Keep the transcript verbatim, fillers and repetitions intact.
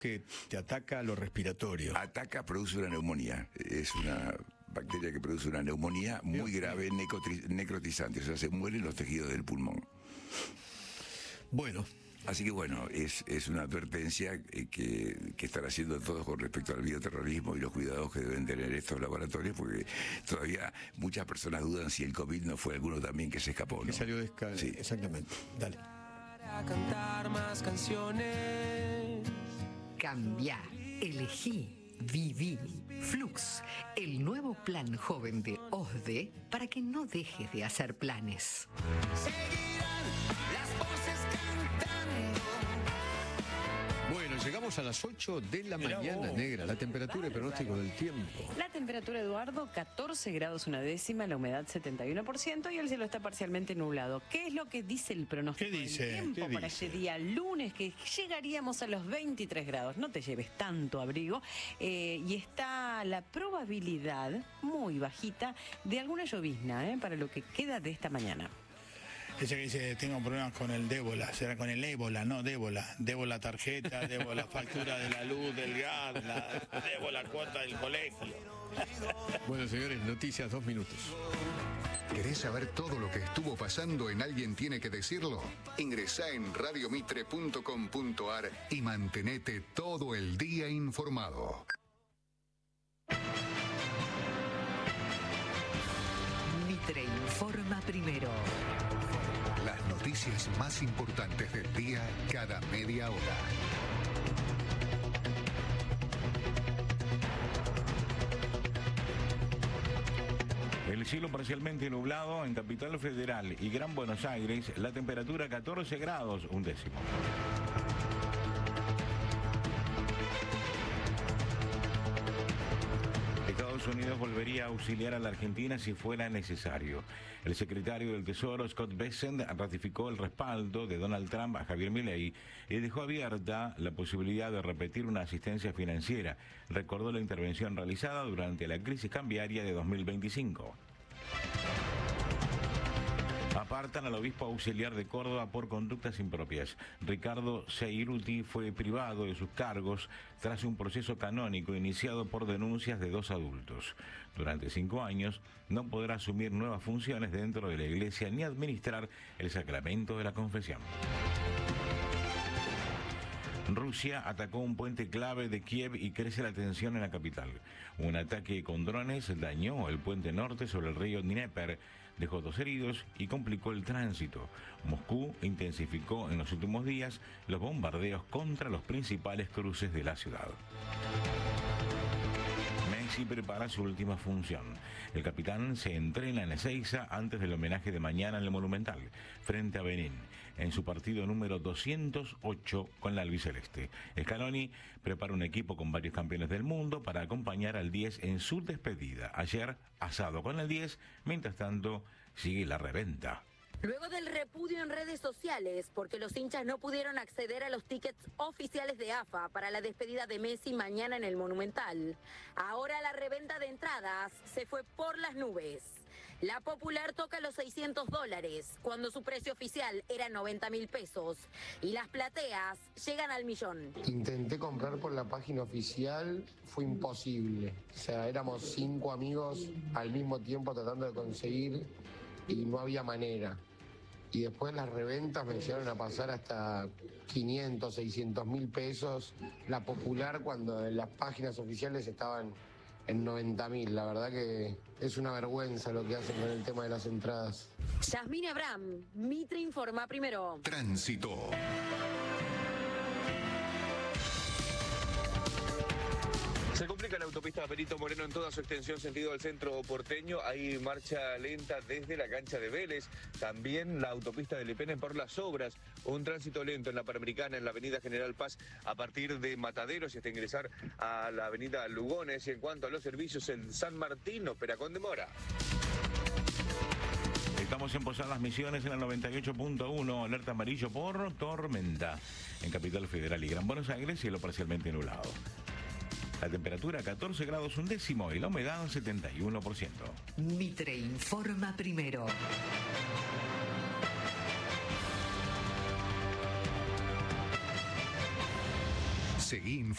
que te ataca lo respiratorio. Ataca, produce una neumonía. Es una bacteria que produce una neumonía muy grave, necrotizante. O sea, se mueren los tejidos del pulmón. Bueno. Así que bueno, es, es una advertencia que, que están haciendo todos con respecto al bioterrorismo y los cuidados que deben tener estos laboratorios, porque todavía muchas personas dudan si el COVID no fue alguno también que se escapó, ¿no? Que salió de escala. Sí. Exactamente. Dale. Para cantar más canciones. Cambia, elegí, viví. Flux, el nuevo plan joven de O S D E para que no dejes de hacer planes. Seguirán las voces cantando. Bueno, llegamos a las ocho de la Mirá mañana, vos. negra. La temperatura y pronóstico del tiempo. La temperatura, Eduardo, catorce grados una décima, la humedad setenta y uno por ciento y el cielo está parcialmente nublado. ¿Qué es lo que dice el pronóstico ¿Qué dice? del tiempo ¿Qué para dice? ese día lunes? Que llegaríamos a los veintitrés grados. No te lleves tanto abrigo. Eh, y está la probabilidad muy bajita de alguna llovizna eh, para lo que queda de esta mañana. Ese que dice, tengo problemas con el débola, será con el ébola, no débola. Debo la tarjeta, debo la factura de la luz, del gas, la, debo la cuota del colegio. Bueno, señores, noticias, dos minutos. ¿Querés saber todo lo que estuvo pasando en Alguien Tiene que Decirlo? Ingresá en radio mitre punto com punto ar y mantenete todo el día informado. Mitre informa primero. Las noticias más importantes del día cada media hora. El cielo parcialmente nublado en Capital Federal y Gran Buenos Aires, la temperatura catorce grados, un décimo. Estados Unidos volvería a auxiliar a la Argentina si fuera necesario. El secretario del Tesoro, Scott Bessent, ratificó el respaldo de Donald Trump a Javier Milei y dejó abierta la posibilidad de repetir una asistencia financiera. Recordó la intervención realizada durante la crisis cambiaria de dos mil veinticinco. Apartan al obispo auxiliar de Córdoba por conductas impropias. Ricardo Seiruti fue privado de sus cargos tras un proceso canónico iniciado por denuncias de dos adultos. Durante cinco años no podrá asumir nuevas funciones dentro de la iglesia ni administrar el sacramento de la confesión. Rusia atacó un puente clave de Kiev y crece la tensión en la capital. Un ataque con drones dañó el puente norte sobre el río Dnieper, dejó dos heridos y complicó el tránsito. Moscú intensificó en los últimos días los bombardeos contra los principales cruces de la ciudad. Messi prepara su última función. El capitán se entrena en Ezeiza antes del homenaje de mañana en el Monumental, frente a Benín, en su partido número doscientos ocho con la albiceleste. Scaloni prepara un equipo con varios campeones del mundo para acompañar al diez en su despedida. Ayer, asado con el diez, mientras tanto, sigue la reventa. Luego del repudio en redes sociales, porque los hinchas no pudieron acceder a los tickets oficiales de A F A para la despedida de Messi mañana en el Monumental, ahora la reventa de entradas se fue por las nubes. La popular toca los seiscientos dólares, cuando su precio oficial era noventa mil pesos, y las plateas llegan al millón. Intenté comprar por la página oficial, fue imposible. O sea, éramos cinco amigos al mismo tiempo tratando de conseguir y no había manera. Y después las reventas me llegaron a pasar hasta quinientos, seiscientos mil pesos. La popular, cuando en las páginas oficiales estaban en noventa mil. La verdad que es una vergüenza lo que hacen con el tema de las entradas. Yasmín Abraham, Mitre informa primero. Tránsito. Se complica la autopista Perito Moreno en toda su extensión sentido al centro porteño. Hay marcha lenta desde la cancha de Vélez. También la autopista de Lepene por las obras. Un tránsito lento en la Panamericana, en la avenida General Paz, a partir de Mataderos y hasta ingresar a la avenida Lugones. Y en cuanto a los servicios, en San Martín opera con demora. Estamos en Posadas Misiones en el noventa y ocho punto uno, alerta amarillo por tormenta. En Capital Federal y Gran Buenos Aires, cielo parcialmente nublado. La temperatura catorce grados un décimo y la humedad setenta y uno por ciento. Mitre informa primero. Seguí